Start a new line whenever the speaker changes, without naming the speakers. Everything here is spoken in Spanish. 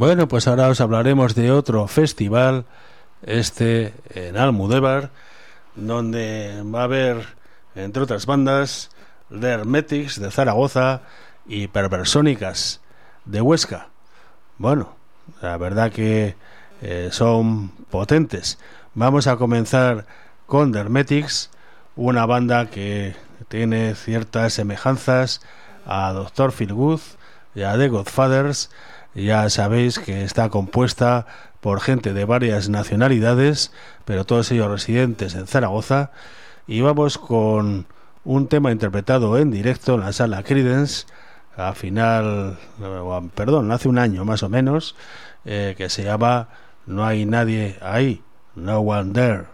Bueno, pues ahora os hablaremos de otro festival, en Almudévar, donde va a haber, entre otras bandas, The Hermetics de Zaragoza y Perversónicas de Huesca. Bueno, la verdad que son potentes. Vamos a comenzar con The Hermetics, una banda que tiene ciertas semejanzas a Dr. Feelgood y a The Godfathers. Ya sabéis que está compuesta por gente de varias nacionalidades, pero todos ellos residentes en Zaragoza. Y vamos con un tema interpretado en directo en la sala Creedence hace un año más o menos, que se llama No hay nadie ahí, No One There.